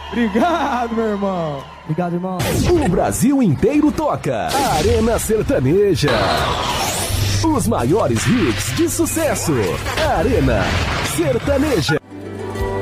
Obrigado, meu irmão. Obrigado, irmão. O Brasil inteiro toca. Arena Sertaneja. Os maiores hits de sucesso. Arena Sertaneja.